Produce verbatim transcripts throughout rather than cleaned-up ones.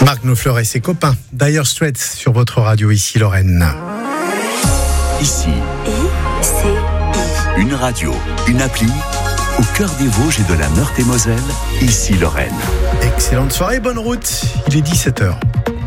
Marc Knopfler et ses copains, Dire Straits sur votre radio, ici Lorraine. Ici, I C I. une radio, une appli, au cœur des Vosges et de la Meurthe-et-Moselle, ici Lorraine. Excellente soirée, bonne route, il est dix-sept heures.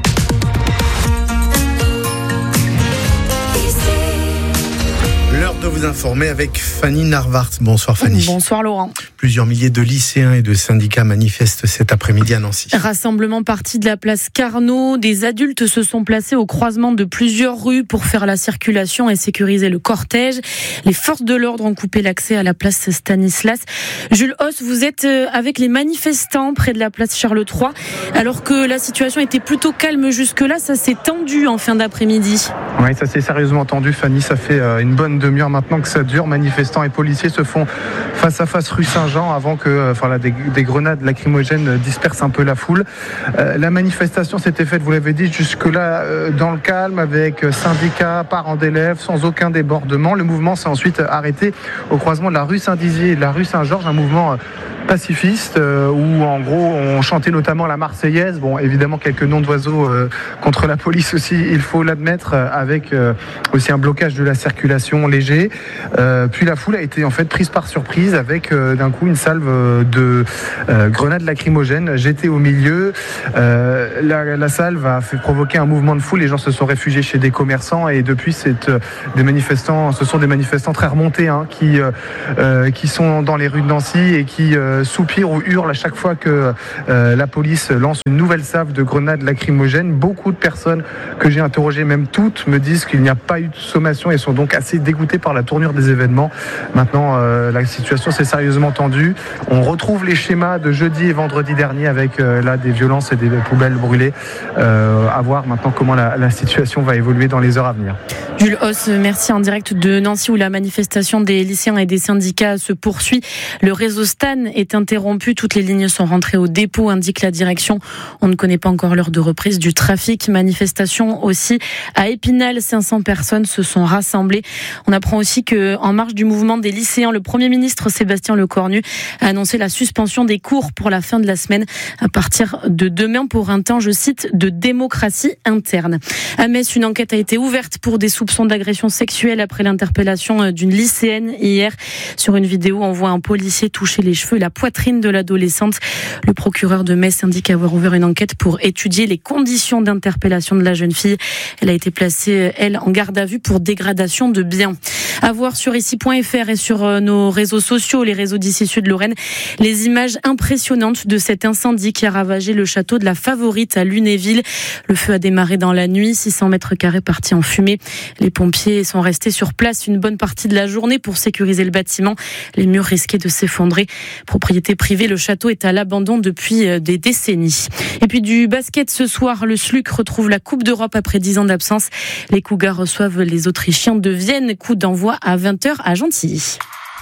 L'heure de vous informer avec Fanny Narvart. Bonsoir Fanny. Bonsoir Laurent. Plusieurs milliers de lycéens et de syndicats manifestent cet après-midi à Nancy. Rassemblement parti de la place Carnot. Des adultes se sont placés au croisement de plusieurs rues pour faire la circulation et sécuriser le cortège. Les forces de l'ordre ont coupé l'accès à la place Stanislas. Jules Hauss, vous êtes avec les manifestants près de la place Charles trois. Alors que la situation était plutôt calme jusque-là, ça s'est tendu en fin d'après-midi. Oui, ça s'est sérieusement tendu, Fanny. Ça fait une bonne demi-heure maintenant que ça dure. Manifestants et policiers se font face à face rue Saint-Jean avant que enfin, là, des, des grenades lacrymogènes dispersent un peu la foule. Euh, la manifestation s'était faite, vous l'avez dit, jusque-là euh, dans le calme avec syndicats, parents d'élèves, sans aucun débordement. Le mouvement s'est ensuite arrêté au croisement de la rue Saint-Dizier et de la rue Saint-Georges, un mouvement euh, pacifiste euh, où en gros on chantait notamment la Marseillaise. Bon, évidemment quelques noms d'oiseaux euh, contre la police aussi, il faut l'admettre, euh, avec euh, aussi un blocage de la circulation léger. Euh, puis la foule a été en fait prise par surprise avec euh, d'un coup une salve de euh, grenades lacrymogènes jetées au milieu. Euh, la, la salve a fait provoquer un mouvement de foule. Les gens se sont réfugiés chez des commerçants et depuis c'est euh, des manifestants. Ce sont des manifestants très remontés hein, qui euh, euh, qui sont dans les rues de Nancy et qui euh, soupirent ou hurlent à chaque fois que euh, la police lance une nouvelle salve de grenades lacrymogènes. Beaucoup de personnes que j'ai interrogées, même toutes, me disent qu'il n'y a pas eu de sommation et sont donc assez dégoûtées par la tournure des événements. Maintenant, euh, la situation s'est sérieusement tendue. On retrouve les schémas de jeudi et vendredi dernier avec euh, là des violences et des poubelles brûlées. Euh, à voir maintenant comment la, la situation va évoluer dans les heures à venir. Jules Hauss, merci, en direct de Nancy où la manifestation des lycéens et des syndicats se poursuit. Le réseau Stan est interrompu, toutes les lignes sont rentrées au dépôt, indique la direction. On ne connaît pas encore l'heure de reprise du trafic. Manifestation aussi à Épinal, cinq cents personnes se sont rassemblées. On apprend aussi que, en marge du mouvement des lycéens, le Premier ministre Sébastien Lecornu a annoncé la suspension des cours pour la fin de la semaine à partir de demain pour un temps, je cite, de démocratie interne. À Metz, une enquête a été ouverte pour des soupçons d'agression sexuelle après l'interpellation d'une lycéenne hier. Sur une vidéo, on voit un policier toucher les cheveux et la poitrine de l'adolescente. Le procureur de Metz indique avoir ouvert une enquête pour étudier les conditions d'interpellation de la jeune fille. Elle a été placée, elle, en garde à vue pour dégradation de biens. À voir sur ici point f r et sur nos réseaux sociaux, les réseaux d'ici Sud Lorraine, les images impressionnantes de cet incendie qui a ravagé le château de la Favorite à Lunéville. Le feu a démarré dans la nuit, six cents mètres carrés partis en fumée. Les pompiers sont restés sur place une bonne partie de la journée pour sécuriser le bâtiment. Les murs risquaient de s'effondrer. Propriété privée, le château est à l'abandon depuis des décennies. Et puis du basket ce soir, le S L U C retrouve la Coupe d'Europe après dix ans d'absence. Les Cougars reçoivent les Autrichiens de Vienne. Coup d'envoi à vingt heures à Gentilly.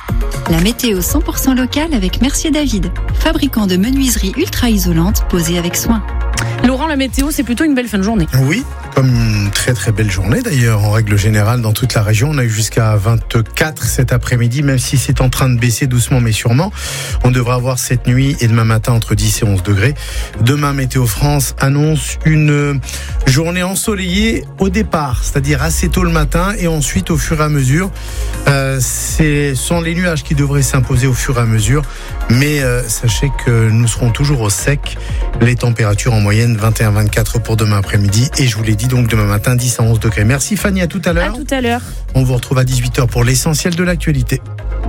La météo cent pour cent locale avec Mercier David, fabricant de menuiseries ultra isolantes posées avec soin. Laurent, la météo, c'est plutôt une belle fin de journée. Oui, comme une très très belle journée d'ailleurs, en règle générale dans toute la région. On a eu jusqu'à vingt-quatre cet après-midi, même si c'est en train de baisser doucement mais sûrement. On devrait avoir cette nuit et demain matin entre dix et onze degrés. Demain, Météo France annonce une journée ensoleillée au départ, c'est-à-dire assez tôt le matin et ensuite au fur et à mesure. Euh, ce sont les nuages qui devraient s'imposer au fur et à mesure, mais euh, sachez que nous serons toujours au sec. Les températures en moyenne vingt et un à vingt-quatre pour demain après-midi et je vous l'ai dit donc demain matin dix à onze degrés. Merci Fanny, à tout à l'heure. À tout à l'heure. On vous retrouve à dix-huit heures pour l'essentiel de l'actualité.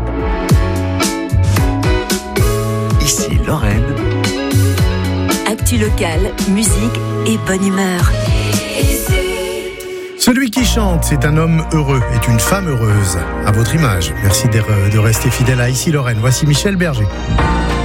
Ici Lorraine. Actu locale, musique et bonne humeur. Celui qui chante, c'est un homme heureux, est une femme heureuse. À votre image. Merci de rester fidèle à Ici Lorraine. Voici Michel Berger.